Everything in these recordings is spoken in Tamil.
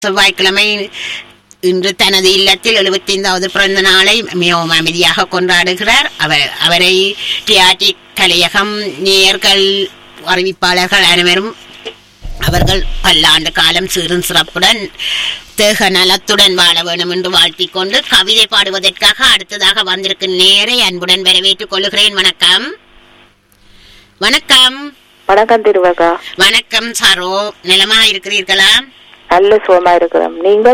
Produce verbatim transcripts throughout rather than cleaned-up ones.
செவ்வாய்க்கிழமை இன்று தனது இல்லத்தில் எழுபத்தி ஐந்தாவது பிறந்த நாளை மிகவும் அமைதியாக கொண்டாடுகிறார். அவர் அவரை டிஆர்டி கலையகம் நேயர்கள் அறிவிப்பாளர்கள் அனைவரும் அவர்கள் பல்லாண்டு காலம் சீரும் சிறப்புடன் தேக நலத்துடன் வாழ வேண்டும் என்று வாழ்த்திக் கொண்டு கவிதை பாடுவதற்காக அடுத்ததாக வந்திருக்கும் நேரை அன்புடன் வரவேற்றுக் கொள்கிறேன். வணக்கம். வணக்கம். வணக்கம் திருவகா. வணக்கம் சாரோ. நிலமா இருக்கிறீர்களா? நல்ல சுகமா இருக்கிறோம். நீங்கள்?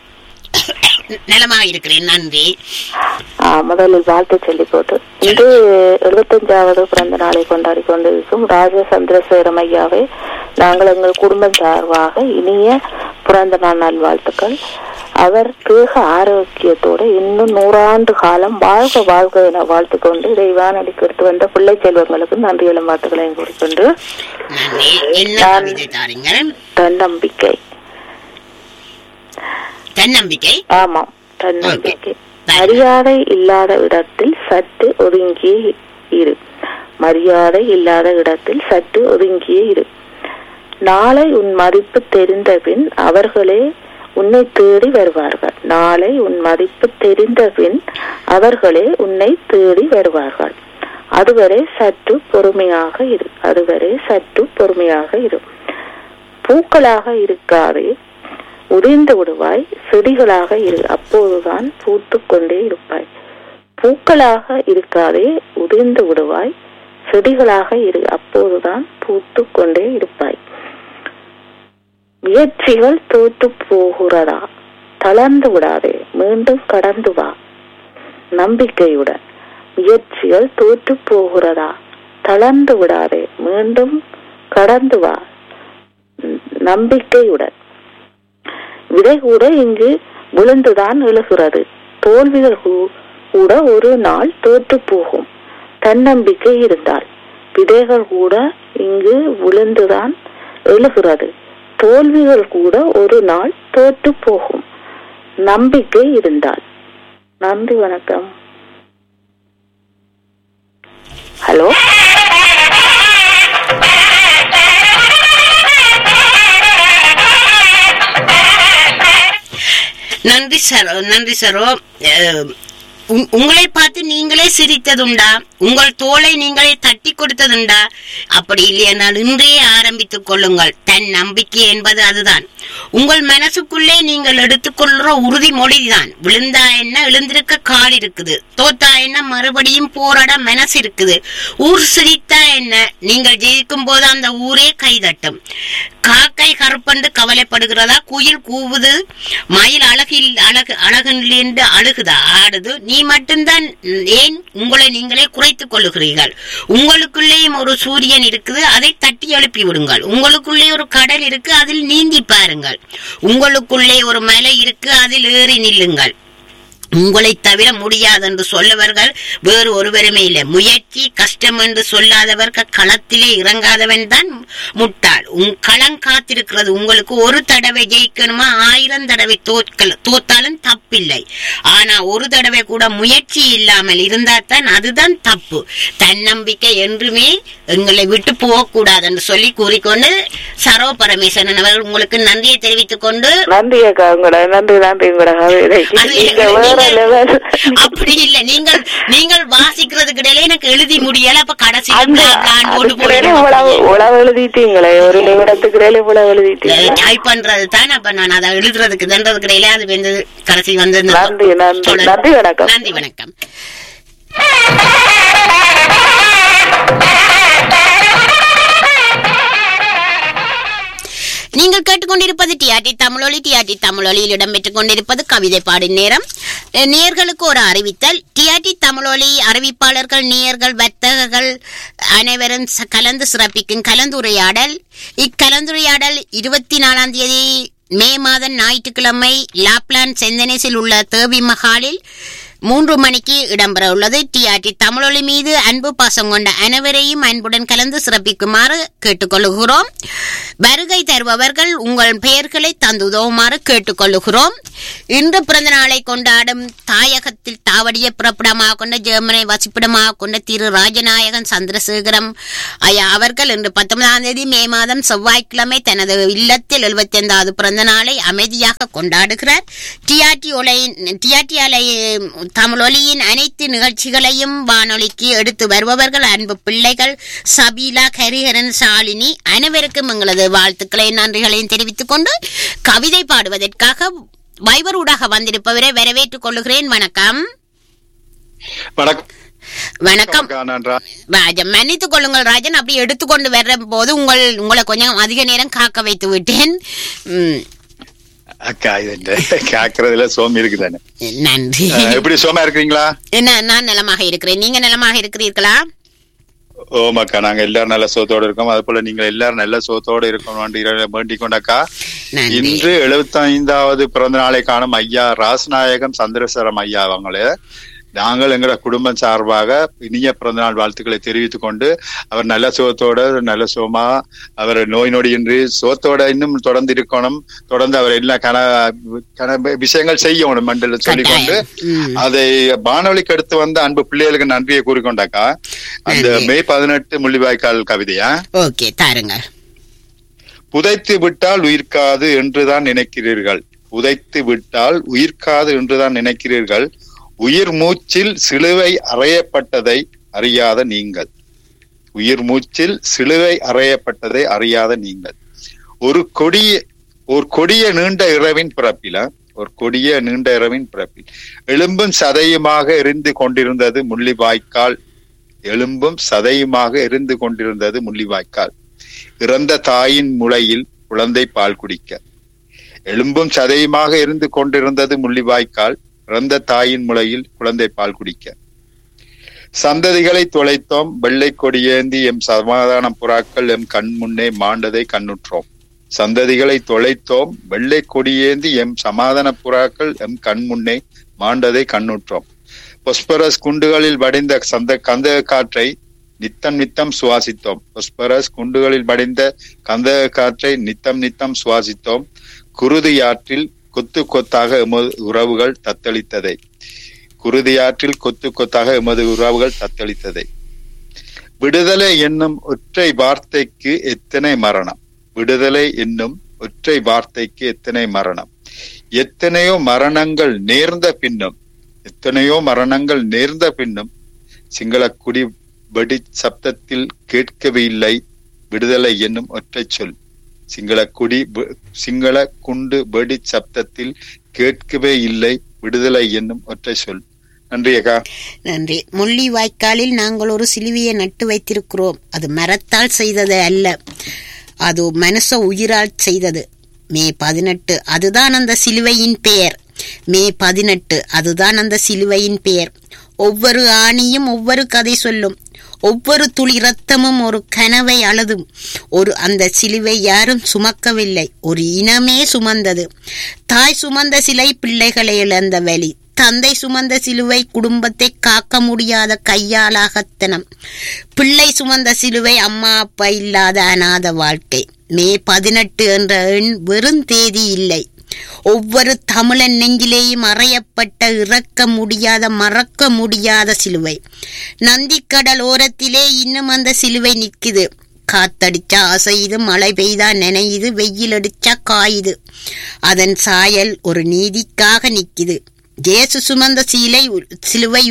நலமாக இருக்கிறேன், நன்றி. முதலில் வாழ்த்து சொல்லி போட்டு இது எழுபத்தஞ்சாவது பிறந்த நாளை கொண்டாடி கொண்டிருக்கும் ராஜ சந்திரசேகரம் ஐயாவை நாங்கள் எங்கள் குடும்பம் சார்பாக இனிய பிறந்த நாள் நல்வாழ்த்துக்கள். அவர் தேக ஆரோக்கியத்தோடு இன்னும் நூறாண்டு காலம் வாழ்க வாழ்க என வாழ்த்து கொண்டு இதை வானொலிக்கு எடுத்து வந்த பிள்ளை செல்வங்களுக்கு நன்றிகளும் வாழ்த்துக்களையும் கூறிக்கொண்டு தன்னம்பிக்கை தன்னம்பிக்கை ஆமாம் தன்னம்பிக்கை. மரியாதை இல்லாத இடத்தில் சற்று ஒதுங்கியே இரு. மரியாதை இல்லாத இடத்தில் சற்று ஒதுங்கியே இரு. நாளை உன் மதிப்பு தெரிந்த பின் அவர்களே உன்னை தேடி வருவார்கள். நாளை உன் மதிப்பு தெரிந்த பின் அவர்களே உன்னை தேடி வருவார்கள். அதுவரை சற்று பொறுமையாக இரு. அதுவரை சற்று பொறுமையாக இரு. பூக்களாக இருக்காதே, உதிர்ந்து விடுவாய். செடிகளாக இரு, அப்போதுதான் பூத்து கொண்டே இருப்பாய். பூக்களாக இருக்காதே, உதிர்ந்து விடுவாய். செடிகளாக இரு, அப்போதுதான் பூத்து கொண்டே இருப்பாய். முயற்சிகள் தோற்று போகிறதா, தளர்ந்து விடாதே, மீண்டும் கடந்து வா நம்பிக்கையுடன். முயற்சிகள் தோற்று போகிறதா, தளர்ந்து விடாதே, மீண்டும் கடந்து வா நம்பிக்கையுடன். விதை கூட இங்கு விழுந்துதான் எழுகிறது. தோல்விகள் கூட ஒரு நாள் தோற்று போகும் தன்னம்பிக்கை இருந்தால். விதைகள் கூட இங்கு விழுந்துதான் எழுகிறது. தோல்விகள் கூட ஒரு நாள் தோற்று போகும் நம்பிக்கை இருந்தால். நன்றி, வணக்கம். ஹலோ. நன்றி சரோ. நன்றி சரோ. உங்களை பார்த்து நீங்களே சிரித்ததுண்டா? உங்கள் தோளை நீங்களே தட்டி கொடுத்ததுண்டா? அப்படி இல்லையென்றால் இன்றே ஆரம்பித்துக் கொள்ளுங்கள். தன் நம்பிக்கை என்பது அதுதான். உங்கள் மனசுக்குள்ளே நீங்கள் எடுத்துக்கொள்ற உறுதிமொழிதான். விழுந்தா என்ன, எழுந்திருக்க கால் இருக்குது. தோத்தா என்ன, மறுபடியும் போராட மனசு இருக்குது. ஊர் சிரித்தா என்ன, நீங்கள் ஜெயிக்கும் போது அந்த ஊரே கைதட்டும். காக்கை கருப்பண்டு கவலைப்படுகிறதா? குயில் கூவுது. மயில் அழகில் அழகு அழகில் என்று அழுகுதா, ஆடுது. நீ மட்டும்தான் ஏன் உங்களை நீங்களே குறைத்துக் கொள்ளுகிறீர்கள்? உங்களுக்குள்ளேயும் ஒரு சூரியன் இருக்குது, அதை தட்டி எழுப்பி விடுங்கள். உங்களுக்குள்ளே ஒரு கடல் இருக்கு, அதில் நீந்தி பாருங்கள். உங்களுக்குள்ளே ஒரு மலை இருக்கு, அதில் ஏறி நில்லுங்கள். உங்களை தவிர முடியாது என்று சொல்லவர்கள் வேறு ஒருவருமே இல்லை. முயற்சி கஷ்டம் என்று சொல்லாதவர்கள் களத்திலே இறங்காதவன் தான் முட்டாள். உன் களம் காத்திருக்கிறது. உங்களுக்கு ஒரு தடவை ஜெயிக்கணுமா, ஆயிரம் தடவை தோற்கல தோத்தாலும் தப்பில்லை. ஆனா ஒரு தடவை கூட முயற்சி இல்லாமல் இருந்தால்தான் அதுதான் தப்பு. தன்னம்பிக்கை என்றுமே எங்களை விட்டு போகக்கூடாது என்று சொல்லி கூறிக்கொண்டு சரோ பரமேஸ்வரன் அவர்கள் உங்களுக்கு நன்றியை தெரிவித்துக் கொண்டு நன்றி அக்கா. உங்களோட நன்றி நன்றி உங்களோட அப்படி இல்ல, நீங்கள் நீங்கள் வாசிக்கிறதுக்கு இடையில எனக்கு எழுதி முடியல. அப்ப கடைசி உழவு எழுதிட்டீங்களே, ஒரு நிமிடத்துக்கு இடையில உழவு எழுதிட்டீங்க. டைப் பண்றது தான். அப்ப நான் அதை எழுதுறதுக்கு தண்டதுக்கு இடையில அது வந்து கடைசி வந்து. நன்றி நன்றி நன்றி வணக்கம். நன்றி வணக்கம். நீங்கள் கேட்டுக்கொண்டிருப்பது டிஆர்டி தமிழொலி. டிஆர்டி தமிழொலியில் இடம்பெற்றுக் கொண்டிருப்பது கவிதை பாடும் நேரம். நேயர்களுக்கு ஒரு அறிவித்தல். டிஆர்டி தமிழொலி அறிவிப்பாளர்கள், நேயர்கள், வர்த்தகர்கள் அனைவரும் கலந்து சிறப்பிக்கும் கலந்துரையாடல். இக்கலந்துரையாடல் இருபத்தி நாலாம் தேதி மே மாதம் ஞாயிற்றுக்கிழமை லாப்லாண்ட் செந்தனேஸில் உள்ள தேவி மஹாலில் மூன்று மணிக்கு இடம்பெற உள்ளது. டிஆர்டி தமிழொலி மீது அன்பு பாசம் கொண்ட அனைவரையும் அன்புடன் கலந்து சிறப்பிக்குமாறு கேட்டுக்கொள்கிறோம். வருகை தருபவர்கள் உங்கள் பெயர்களை தந்து உதவுமாறு கேட்டுக்கொள்கிறோம். இன்று பிறந்த நாளை கொண்டாடும் தாயகத்தில் தாவடிய பிறப்பிடமாக கொண்ட ஜெர்மனை வசிப்பிடமாக கொண்ட திரு ராஜநாயகன் சந்திரசேகரம் ஐயா அவர்கள் இன்று பத்தொன்பதாம் தேதி மே மாதம் செவ்வாய்க்கிழமை தனது இல்லத்தில் எழுபத்தி ஐந்தாவது பிறந்த நாளை அமைதியாக கொண்டாடுகிறார். டிஆர்டி ஒலையின் டிஆர்டி அலை தமிழொலியின் அனைத்து நிகழ்ச்சிகளையும் வானொலிக்கு எடுத்து வருபவர்கள் அன்பு பிள்ளைகள் சபீலா, ஹரிஹரன், சாலினி அனைவருக்கும் எங்களது வாழ்த்துக்களையும் நன்றிகளையும் தெரிவித்துக் கொண்டு கவிதை பாடுவதற்காக வைபர் ஊடாக வந்திருப்பவரை வரவேற்றுக் கொள்ளுகிறேன். வணக்கம். வணக்கம் ராஜன். மன்னித்துக் கொள்ளுங்கள் ராஜன், அப்படி எடுத்துக்கொண்டு வர்ற போது உங்கள் உங்களை கொஞ்சம் அதிக நேரம் காக்க வைத்து விட்டேன். நன்றி. எப்படி சோமா இருக்கிறீங்களா? நான் நலமாக இருக்கிறேன். நீங்க நலமாக இருக்கிறீர்களா? ஓமாக்கா, நாங்க எல்லாரும் நல்ல சோத்தோட இருக்கோம். அது போல நீங்க எல்லாரும் நல்ல சோத்தோட இருக்கணும் வேண்டிக் கொண்டாக்கா. இன்று எழுபத்தி ஐந்தாவது பிறந்த நாளை காணும் ஐயா ராசநாயகம் சந்திரசேகரம் ஐயா அவங்களே நாங்கள் எங்களோட குடும்பம் சார்பாக இனிய பிறந்த நாள் வாழ்த்துக்களை தெரிவித்துக் கொண்டு அவர் நல்ல சுகத்தோட நல்ல சுகமா அவர் நோய் நொடியின்றி சுகத்தோட இன்னும் தொடர்ந்து இருக்கணும், தொடர்ந்து அவர் எல்லா கன கன விஷயங்கள் செய்யணும் மண்டல சொல்லிக்கொண்டு அதை வானொலிக்கு எடுத்து வந்த அன்பு பிள்ளைகளுக்கு நன்றியை கூறிக்கொண்டாக்கா. அந்த மே பதினெட்டு முள்ளிவாய்க்கால் கவிதையா ஓகே தாருங்க. புதைத்து விட்டால் உயிர்க்காது என்றுதான் நினைக்கிறீர்கள், புதைத்து விட்டால் உயிர்க்காது என்றுதான் நினைக்கிறீர்கள், உயிர் மூச்சில் சிலுவை அறையப்பட்டதை அறியாத நீங்கள், உயிர் மூச்சில் சிலுவை அறையப்பட்டதை அறியாத நீங்கள், ஒரு கொடிய ஒரு கொடிய நீண்ட இரவின் பிறப்பில ஒரு கொடிய நீண்ட இரவின் பிறப்பில் எலும்பும் சதையுமாக எரிந்து கொண்டிருந்தது முள்ளிவாய்க்கால், எலும்பும் சதையுமாக எரிந்து கொண்டிருந்தது முள்ளிவாய்க்கால், இறந்த தாயின் முளையில் குழந்தை பால் குடிக்க, எலும்பும் சதையுமாக எரிந்து கொண்டிருந்தது முள்ளிவாய்க்கால், இறந்த தாயின் முளையில் குழந்தை பால் குடிக்க, சந்ததிகளை தொலைத்தோம் வெள்ளை கொடியேந்தி எம் சமாதான புறாக்கள் எம் கண் முன்னே மாண்டதை கண்ணுற்றோம், சந்ததிகளை தொலைத்தோம் வெள்ளை கொடியேந்தி எம் சமாதான புறாக்கள் எம் கண் முன்னே மாண்டதை கண்ணுற்றோம், பொஸ்பரஸ் குண்டுகளில் வடிந்த சந்த கந்தக காற்றை நித்தம் நித்தம் சுவாசித்தோம், பொஸ்பரஸ் குண்டுகளில் வடிந்த கந்தக காற்றை நித்தம் நித்தம் சுவாசித்தோம், குருதியாற்றில் கொத்து கொத்தாக எமது உறவுகள் தத்தளித்ததை, குருதியாற்றில் கொத்து கொத்தாக எமது உறவுகள் தத்தளித்ததை, விடுதலை என்னும் ஒற்றை வார்த்தைக்கு எத்தனை மரணம், விடுதலை என்னும் ஒற்றை வார்த்தைக்கு எத்தனை மரணம், எத்தனையோ மரணங்கள் நேர்ந்த பின்னும், எத்தனையோ மரணங்கள் நேர்ந்த பின்னும் சிங்கள குடி வெடி சப்தத்தில் கேட்கவே இல்லை விடுதலை என்னும் ஒற்றை சொல், சிங்கள குடி சிங்கள குண்டு வெடி சப்தத்தில் கேட்கவே இல்லை விடுதலை என்னும் ஒற்றை சொல். நன்றி அக்கா. நன்றி. முள்ளிவாய்க்காலில் நாங்கள் ஒரு சிலுவையை நட்டு வைத்திருக்கிறோம். அது மரத்தால் செய்தது அல்ல, அது மனுஷ உயிரால் செய்தது. மே பதினெட்டு அதுதான் அந்த சிலுவையின் பெயர். மே பதினெட்டு அதுதான் அந்த சிலுவையின் பெயர். ஒவ்வொரு ஆணியும் ஒவ்வொரு கதை சொல்லும், ஒவ்வொரு துளி ரத்தமும் ஒரு கனவை அழுதும். ஒரு அந்த சிலுவை யாரும் சுமக்கவில்லை, ஒரு இனமே சுமந்தது. தாய் சுமந்த சிலை பிள்ளைகளை இழந்த வலி, தந்தை சுமந்த சிலுவை குடும்பத்தை காக்க முடியாத கையாளாகத்தனம், பிள்ளை சுமந்த சிலுவை அம்மா அப்பா இல்லாத அநாத வாழ்க்கை. மே பதினெட்டு என்ற எண் வெறும் தேதி இல்லை, ஒவ்வொரு தமிழன் நெஞ்சிலேயும் அறையப்பட்ட இறக்க முடியாத மறக்க முடியாத சிலுவை. நந்திக்கடல் ஓரத்திலே இன்னும் அந்த சிலுவை நிக்குது. காத்தடிச்சா அசையுது, மழை பெய்தா நனையுது, வெயில் அடிச்சா காயுது. அதன் சாயல் ஒரு நீதிக்காக நிக்குது. ஜேசு சுமந்த சிலை சிலுவை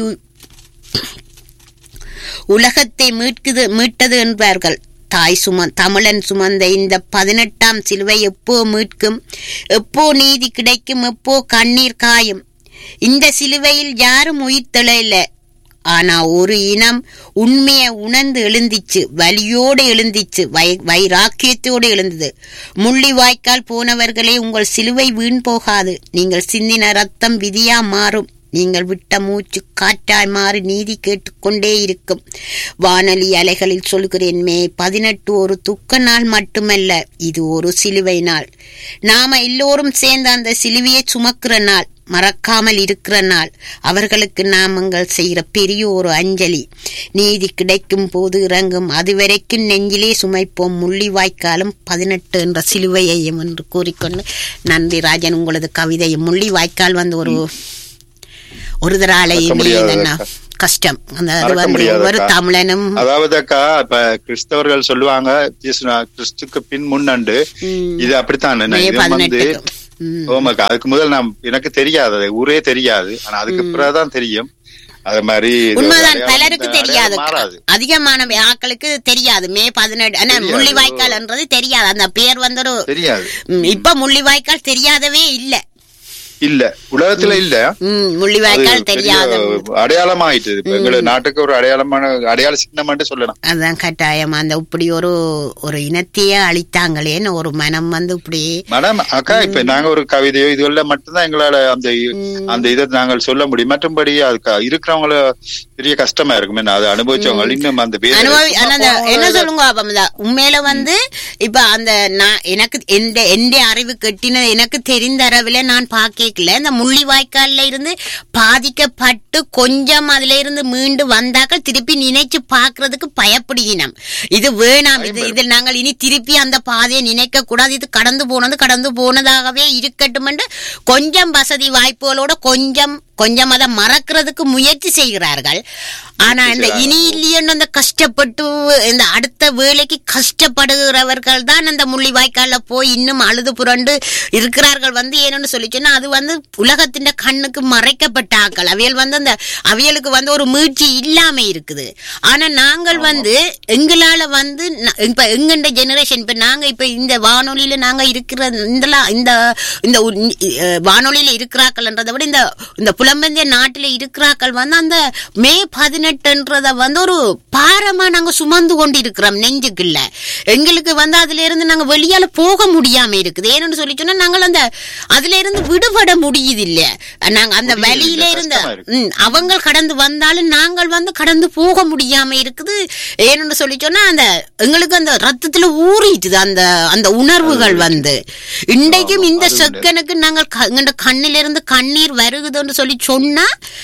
உலகத்தை மீட்குது மீட்டது என்பார்கள். தாய் சும தமிழன் சுமந்த இந்த பதினெட்டாம் சிலுவை எப்போ மீட்கும், எப்போ நீதி கிடைக்கும், எப்போ கண்ணீர் காயும். இந்த சிலுவையில் யாரும் உயிர் தெழல, ஆனா ஒரு இனம் உண்மையை உணர்ந்து எழுந்திச்சு, வலியோடு எழுந்திச்சு, வை வைராக்கியத்தோடு எழுந்தது. முள்ளிவாய்க்கால் போனவர்களே, உங்கள் சிலுவை வீண் போகாது. நீங்கள் சிந்தின ரத்தம் விதியா மாறும். நீங்கள் விட்ட மூச்சு காற்றாய் மாறி நீதி கேட்டுக்கொண்டே இருக்கும். வானொலி அலைகளில் சொல்கிறேன், மே பதினெட்டு ஒரு துக்க நாள் மட்டுமல்ல, இது ஒரு சிலுவை நாள். நாம எல்லோரும் சேர்ந்த அந்த சிலுவையை சுமக்கிற நாள். மறக்காமல் இருக்கிற நாள். அவர்களுக்கு நாமங்கள் செய்கிற பெரிய ஒரு அஞ்சலி. நீதி கிடைக்கும் போது இறங்கும், அதுவரைக்கும் நெஞ்சிலே சுமைப்போம் முள்ளிவாய்க்காலும் பதினெட்டு என்ற சிலுவையையும் என்று கூறிக்கொண்டு நன்றி ராஜன். உங்களது கவிதையும் முள்ளிவாய்க்கால் வந்து ஒரு ஒரு தராலையுமே கஷ்டம். ஒரு தமிழனும் அதாவது அக்கா இப்ப கிறிஸ்தவர்கள் சொல்லுவாங்க கிறிஸ்துக்கு பின் முன்னண்டு, இது அப்படித்தான் வந்து ஓமாக்கா. அதுக்கு முதல் நான் எனக்கு தெரியாது, ஊரே தெரியாது, ஆனா அதுக்கு பிறகுதான் தெரியும். அது மாதிரி உண்மைதான், பலருக்கு தெரியாது, அதிகமான ஆட்களுக்கு தெரியாது. மே பதினெட்டு முள்ளிவாய்க்கால் என்றது தெரியாது, அந்த பேர் வந்து தெரியாது. இப்ப முள்ளிவாய்க்கால் தெரியாதவே இல்ல இல்ல உலகத்துல இல்ல. முள்ளிவாய்க்கால் தெரியாத அடையாளம் ஆயிட்டு எங்க நாட்டுக்கு ஒரு அடையாளமான அடையாள சின்னம் சொல்லலாம். அதான் கட்டாயம். அந்த இப்படி ஒரு ஒரு இனத்தையே அழித்தாங்களேன்னு ஒரு மனம் வந்து இப்படி மேடம் அக்கா. இப்ப நாங்க ஒரு கவிதையோ இதுல மட்டும்தான் எங்களால அந்த அந்த இதை நாங்கள் சொல்ல முடியும். மற்றும்படி அதுக்கு இருக்கிறவங்கள பெரிய கஷ்டமா இருக்குமே, அதை அனுபவிச்சவங்க இன்னும் அந்த என்ன சொல்லுங்க. உண்மையில வந்து இப்ப அந்த நான் எனக்கு எந்த எந்த அறிவு கட்டின எனக்கு தெரிந்த அளவுல நான் பாக்க இந்த முள்ளிவாய்க்கால்ல இருந்து பாதிக்கப்பட்டு கொஞ்சம் அதுல இருந்து மீண்டு வந்தாக்கள் திருப்பி நினைச்சு பாக்குறதுக்கு பயப்படுகினோம். இது வேணாம், இது இதில் நாங்கள் இனி திருப்பி அந்த பாதையை நினைக்க கூடாது, இது கடந்து போனது கடந்து போனதாகவே இருக்கட்டும் என்று கொஞ்சம் வசதி வாய்ப்புகளோட கொஞ்சம் கொஞ்சம் அதை மறக்கிறதுக்கு முயற்சி செய்கிறார்கள். ஆனா இந்த இனி இல்லையன்னு அந்த கஷ்டப்பட்டு இந்த அடுத்த வேலைக்கு கஷ்டப்படுகிறவர்கள் தான் அந்த முள்ளிவாய்க்கால போய் இன்னும் அழுது புரண்டு இருக்கிறார்கள். வந்து ஏன்னு சொல்லி சொன்னா அது வந்து உலகத்தின் கண்ணுக்கு மறைக்கப்பட்ட ஆக்கள். அவியல் வந்து அந்த அவியலுக்கு வந்து ஒரு மீட்சி இல்லாம இருக்குது. ஆனா நாங்கள் வந்து எங்களால வந்து இப்ப எங்கண்ட ஜெனரேஷன் இப்ப நாங்க இப்ப இந்த வானொலியில நாங்க இருக்கிற இந்த இந்த வானொலியில இருக்கிறார்கள்ன்றதை விட இந்த இந்த புலம்பெந்திய நாட்டில இருக்கிறார்கள் வந்து அந்த மே பதினெட்டுன்றத வந்து ஒரு பாரமா நாங்க சுமந்து கொண்டு இருக்கிறோம் நெஞ்சுக்குள்ள. எங்களுக்கு வந்து அதுல இருந்து நாங்க வெளியால போக முடியாம இருக்குது. ஏன்னு சொல்லி சொன்னா நாங்கள் அந்த அதுல இருந்து விடுபட முடியுது இல்ல. நாங்க அந்த வழியில இருந்த அவங்க கடந்து வந்தாலும் நாங்கள் வந்து கடந்து போக முடியாம இருக்குது. ஏன்னு சொல்லி சொன்னா அந்த எங்களுக்கு அந்த ரத்தத்துல ஊறிட்டுது அந்த அந்த உணர்வுகள் வந்து இன்றைக்கும் இந்த செகனுக்கு நாங்கள் கண்ணில இருந்து கண்ணீர் வருகுதுன்னு சொல்லி சொன்னா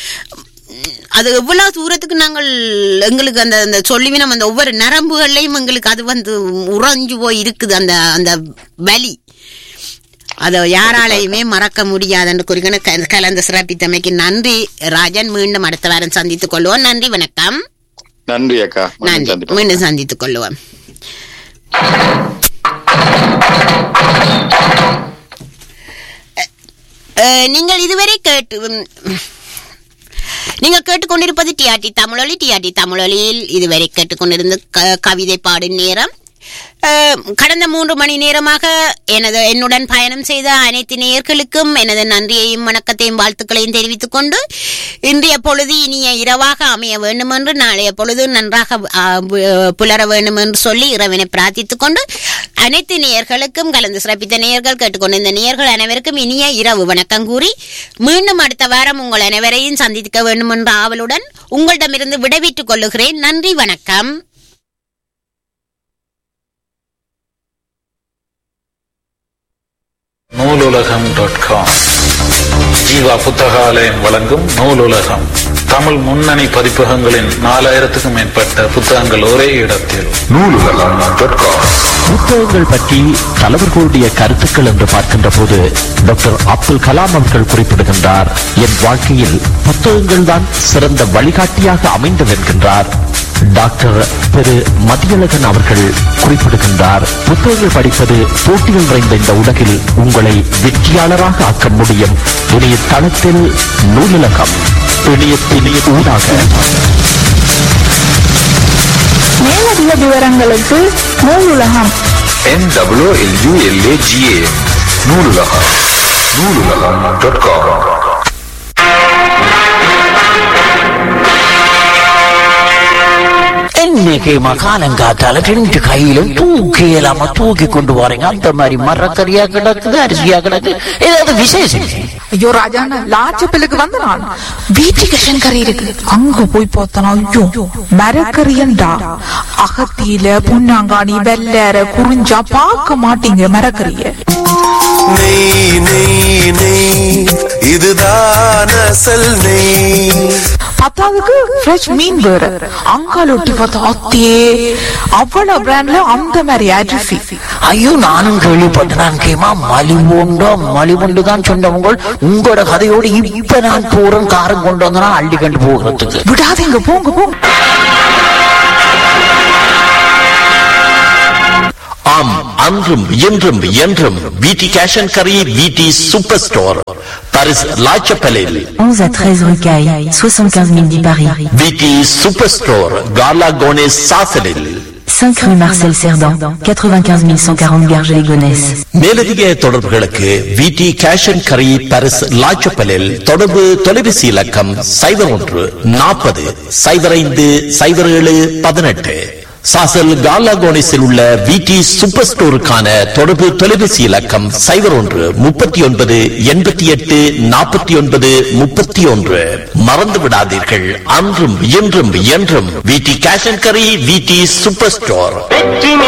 அது எவ்வளவு தூரத்துக்கு நாங்கள் எங்களுக்கு அந்த அந்த சொல்லிவினம் அந்த ஒவ்வொரு நரம்புகள்லையும் எங்களுக்கு அது வந்து உறைஞ்சு போய் இருக்குது அந்த அந்த வலி. அதை யாராலையுமே மறக்க முடியாதுன்னு குறிக்கணும். கலந்து சிறப்பித்தமைக்கு நன்றி ராஜன். மீண்டும் அடுத்த வாரம் சந்தித்துக் கொள்வோம். நன்றி, வணக்கம். நன்றி அக்கா. நன்றி, மீண்டும் சந்தித்துக் கொள்வோம். நீங்கள் இதுவரை கேட்டு நீங்கள் கேட்டுக்கொண்டிருப்பது டிஆர்டி தமிழொலி. டிஆர்டி தமிழொலியில் இதுவரை கேட்டுக்கொண்டிருந்த கவிதை பாடும் நேரம். கடந்த மூன்று மணி நேரமாக எனது என்னுடன் பயணம் செய்த அனைத்து நேயர்களுக்கும் எனது நன்றியையும் வணக்கத்தையும் வாழ்த்துக்களையும் தெரிவித்துக் கொண்டு இன்றைய பொழுது இனிய இரவாக அமைய வேண்டும் என்று, நாளைய பொழுது நன்றாக புலர வேண்டும் என்று சொல்லி இறைவனை பிரார்த்தித்துக் கொண்டு அனைத்து நேயர்களுக்கும் கலந்து சிறப்பித்த நேயர்கள் கேட்டுக்கொண்டிருந்த நேயர்கள் அனைவருக்கும் இனிய இரவு வணக்கம் கூறி மீண்டும் அடுத்த வாரம் உங்கள் அனைவரையும் சந்திக்க வேண்டும் என்ற ஆவலுடன் உங்களிடமிருந்து விடைபெற்றுக் கொள்ளுகிறேன். நன்றி, வணக்கம். நூலுலகம் டாட் காம் ஜீவா புத்தகாலயம் வழங்கும் நூலுலகம். தமிழ் முன்னணி பதிப்பகங்களின் நாலாயிரத்துக்கும் மேற்பட்ட புத்தகங்கள் ஒரே இடத்தில். நூலுலகம் டாட் காம். புத்தகங்கள் பற்றி தலைவர்களுடைய கருத்துக்கள் என்று பார்க்கின்ற போது டாக்டர் அப்துல் கலாம் அவர்கள் குறிப்பிடுகின்றார், என் வாழ்க்கையில் புத்தகங்கள் தான் சிறந்த வழிகாட்டியாக அமைந்தது என்கின்றார். டாக்டர் திரு மதியழகன் அவர்கள் குறிப்பிடுகின்றார், புத்தகங்கள் படிப்பது போட்டிகள் நிறைந்த இந்த உலகில் உங்களை வெற்றியாளராக ஆக்க முடியும். இணைய தளத்தில் நூலகம், இணையத்தின் ஊடாக. மேலதிக விவரங்களுக்கு நூலுலகம் N W L U L A G A நூலுலகம் நூலுலகம் dot com. இன்னைக்கு மகாலங்காத்தால ரெண்டு கையிலும் தூக்கி இல்லாம தூக்கி கொண்டு போறீங்க. அந்த மாதிரி மரக்கறியா கிடக்குது, அரிசியா கிடக்கு, ஏதாவது விசேஷம்? ஐயோ ராஜாண்ணா, லாச்சப்பிலுக்கு வந்து நான் வீட்டுக்கு கறி இருக்கு, அங்க போய் பார்த்தனா ஐயோ மரக்கறியண்டா அகத்தியில புன்னாங்காணி வெள்ளற குறிஞ்சா பார்க்க மாட்டீங்க மரக்கறிய. நெய் நெய் நெய் இதுதான் அசல் நெய். பத்தாவதுக்கு ஃப்ரெஷ் மீன் வேற அங்கால ஒட்டி பார்த்தா அத்தே அவ்வளவு பிராண்ட்ல அந்த மாதிரி அரிசி. ஐயோ நானும் கேள்விப்பட்டேன். நான் கேமா மலிவுண்டோ மலிவுண்டு தான் சொன்னவங்க உங்களோட கதையோடு இப்ப நான் போறேன் காரம் கொண்டு வந்தா அள்ளி கண்டு போகிறதுக்கு. விடாதீங்க போங்க போங்க. ஆம், அன்றும் இன்றும் என்றும் விடி கேஷ் அண்ட் கரி விடி சூப்பர் ஸ்டோர் பாரிஸ் லாச்சப்பலில் onze à treize rue Caille, soixante-quinze mille dix Paris. விடி சூப்பர் ஸ்டோர் காலா கோனேஸ் சாசலில் cinq rue Marcel Cerdan, quatre-vingt-quinze mille cent quarante Garges-les-Gonesse. மேலதிக தொடர்புகளுக்கு விடி கேஷ் அண்ட் கரி பாரிஸ் லாச்சப்பலில் தொடர்பு தொலைபேசி இலக்கம் சைபர் ஒன்று நாற்பது சைபர் ஐந்து சைபர் ஏழு பதினெட்டு. சாசல் காலாகோனிஸில் உள்ள விடி சூப்பர் ஸ்டோருக்கான தொடர்பு தொலைபேசி இலக்கம் சைபர் ஒன்று முப்பத்தி ஒன்பது எண்பத்தி எட்டு நாற்பத்தி ஒன்பது முப்பத்தி ஒன்று. மறந்து விடாதீர்கள், அன்றும் இன்றும் என்றும் விடி கேஷ் அண்ட் கரி விடி சூப்பர் ஸ்டோர்.